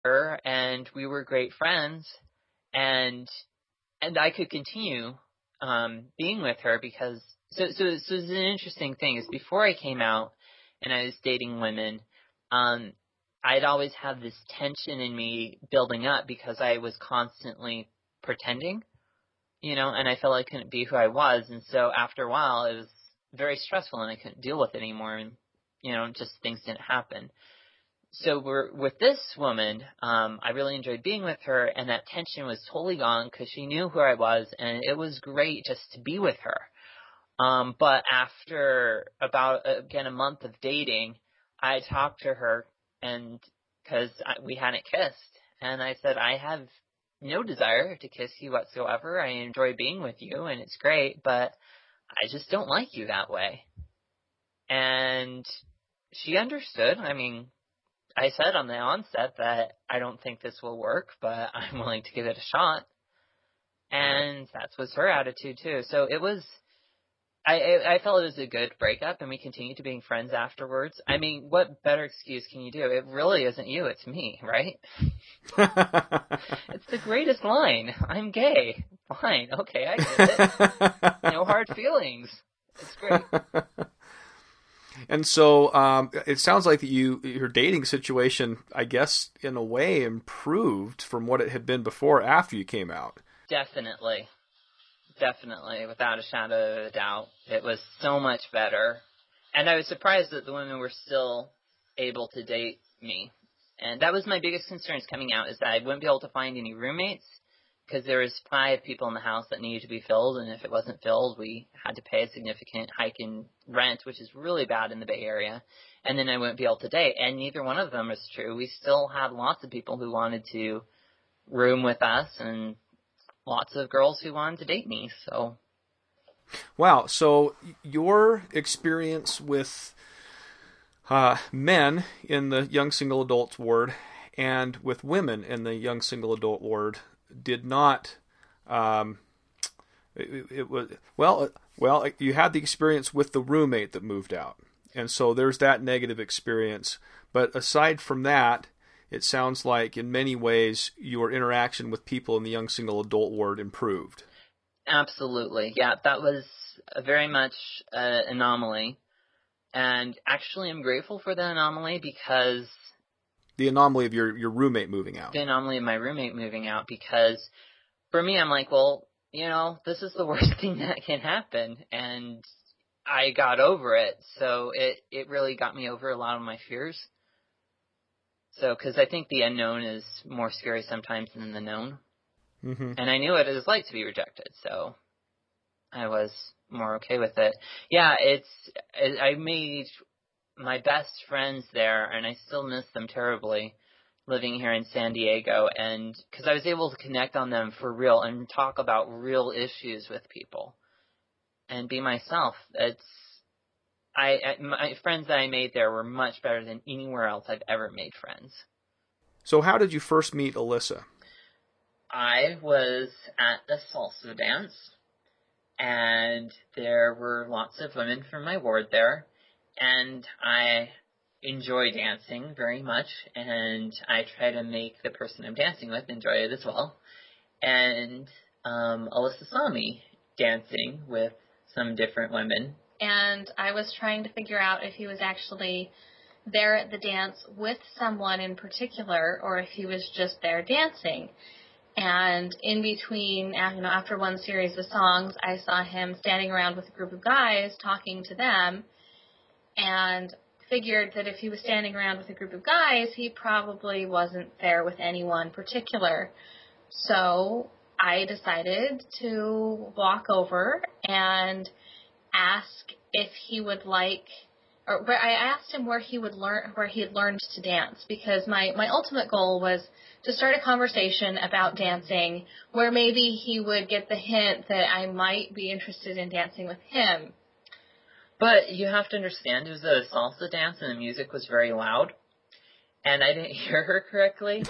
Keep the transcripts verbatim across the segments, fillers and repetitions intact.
her, and we were great friends, and and I could continue um, being with her because so so so it's an interesting thing is before I came out and I was dating women, um, I'd always have this tension in me building up because I was constantly pretending, you know, and I felt I couldn't be who I was, and so after a while it was very stressful and I couldn't deal with it anymore, and you know, just things didn't happen. So we're, with this woman, um, I really enjoyed being with her, and that tension was totally gone because she knew who I was, and it was great just to be with her. Um, but after about, again, a month of dating, I talked to her, and because we hadn't kissed, and I said, I have no desire to kiss you whatsoever. I enjoy being with you, and it's great, but I just don't like you that way. And she understood. I mean, I said on the onset that I don't think this will work, but I'm willing to give it a shot. And that was her attitude too. So it was, I, I felt it was a good breakup, and we continued to being friends afterwards. I mean, what better excuse can you do? It really isn't you, it's me, right? It's the greatest line. I'm gay. Fine. Okay, I get it. No hard feelings. It's great. And so um, it sounds like that you your dating situation, I guess, in a way, improved from what it had been before after you came out. Definitely. Definitely. Without a shadow of a doubt. It was so much better. And I was surprised that the women were still able to date me. And that was my biggest concerns coming out, is that I wouldn't be able to find any roommates, because there was five people in the house that needed to be filled, and if it wasn't filled, we had to pay a significant hike in rent, which is really bad in the Bay Area, and then I wouldn't be able to date, and neither one of them was true. We still had lots of people who wanted to room with us, and lots of girls who wanted to date me, so. Wow, so your experience with uh, men in the young single adult ward and with women in the young single adult ward did not, um, it, it was, well, well, you had the experience with the roommate that moved out. And so there's that negative experience. But aside from that, it sounds like in many ways your interaction with people in the young single adult ward improved. Absolutely. Yeah, that was very much an anomaly. And actually I'm grateful for the anomaly because The anomaly of your, your roommate moving out. The anomaly of my roommate moving out, because for me, I'm like, well, you know, this is the worst thing that can happen, and I got over it, so it, it really got me over a lot of my fears. So, because I think the unknown is more scary sometimes than the known, mm-hmm. and I knew what it was like to be rejected, so I was more okay with it. Yeah, it's, I made my best friends there, and I still miss them terribly, living here in San Diego, and because I was able to connect on them for real and talk about real issues with people and be myself. It's I, I my friends that I made there were much better than anywhere else I've ever made friends. So how did you first meet Alyssa? I was at a salsa dance, and there were lots of women from my ward there. And I enjoy dancing very much, and I try to make the person I'm dancing with enjoy it as well. And um, Alyssa saw me dancing with some different women. And I was trying to figure out if he was actually there at the dance with someone in particular, or if he was just there dancing. And in between, you know, after one series of songs, I saw him standing around with a group of guys talking to them, and figured that if he was standing around with a group of guys, he probably wasn't there with anyone particular. So I decided to walk over and ask if he would like, or I asked him where he would learn, where he had learned to dance, because my, my ultimate goal was to start a conversation about dancing where maybe he would get the hint that I might be interested in dancing with him. But you have to understand, it was a salsa dance and the music was very loud, and I didn't hear her correctly.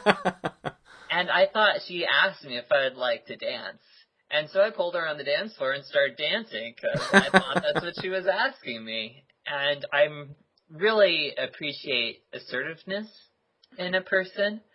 And I thought she asked me if I'd like to dance. And so I pulled her on the dance floor and started dancing, because I thought that's what she was asking me. And I really appreciate assertiveness in a person.